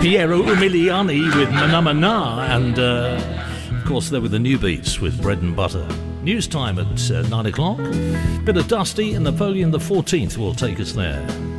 Piero Umiliani with Manamana, and of course there were the New Beats with Bread and Butter. News time at 9 o'clock. Bit of Dusty and Napoleon the 14th will take us there.